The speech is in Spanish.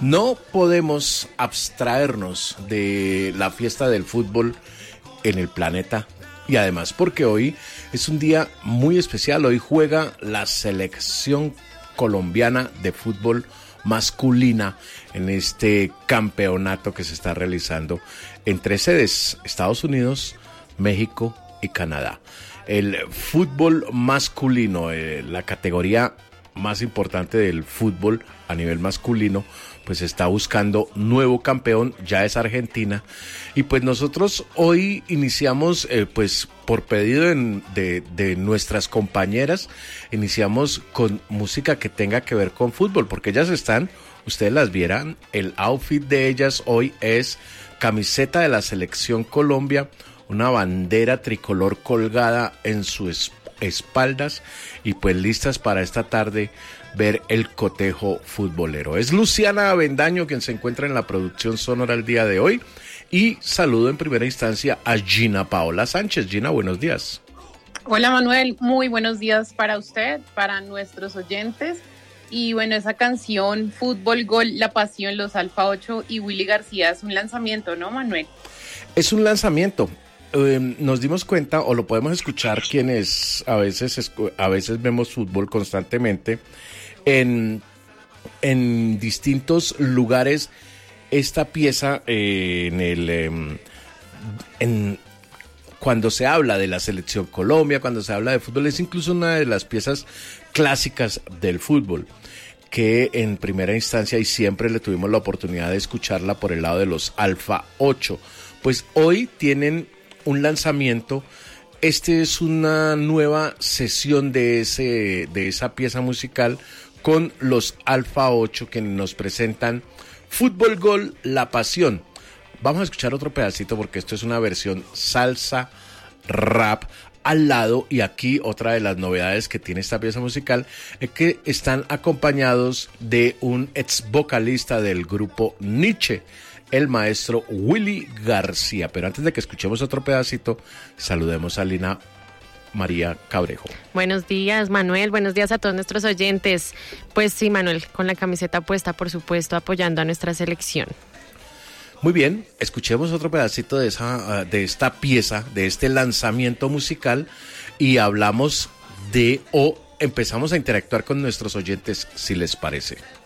No podemos abstraernos de la fiesta del fútbol en el planeta y además porque hoy es un día muy especial. Hoy juega la selección colombiana de fútbol masculina en este campeonato que se está realizando en 3 sedes: Estados Unidos, México y Canadá. El fútbol masculino, la categoría más importante del fútbol a nivel masculino, pues está buscando nuevo campeón, ya es Argentina. Y pues nosotros hoy iniciamos, pues por pedido de nuestras compañeras, iniciamos con música que tenga que ver con fútbol, porque ellas están, ustedes las vieran, el outfit de ellas hoy es camiseta de la Selección Colombia, una bandera tricolor colgada en sus espaldas y pues listas para esta tarde ver el cotejo futbolero. Es Luciana Avendaño quien se encuentra en la producción sonora el día de hoy y saludo en primera instancia a Gina Paola Sánchez. Gina, buenos días. Hola Manuel, muy buenos días para usted, para nuestros oyentes. Y bueno, esa canción Fútbol Gol, La Pasión, Los Alfa 8 y Willy García es un lanzamiento, ¿no, Manuel? Es un lanzamiento. Nos dimos cuenta, o lo podemos escuchar quienes a veces vemos fútbol constantemente en distintos lugares. Esta pieza cuando se habla de la Selección Colombia, cuando se habla de fútbol, es incluso una de las piezas clásicas del fútbol, que en primera instancia y siempre le tuvimos la oportunidad de escucharla por el lado de los Alfa 8. Pues hoy tienen un lanzamiento. Este es una nueva sesión de esa pieza musical con los Alfa 8 que nos presentan Fútbol Gol, La Pasión. Vamos a escuchar otro pedacito porque esto es una versión salsa rap al lado, y aquí otra de las novedades que tiene esta pieza musical es que están acompañados de un ex vocalista del grupo Nietzsche, el maestro Willy García. Pero antes de que escuchemos otro pedacito, saludemos a Lina María Cabrejo. Buenos días, Manuel, buenos días a todos nuestros oyentes. Pues sí, Manuel, con la camiseta puesta, por supuesto, apoyando a nuestra selección. Muy bien, escuchemos otro pedacito de esta pieza, de este lanzamiento musical, y hablamos empezamos a interactuar con nuestros oyentes, si les parece.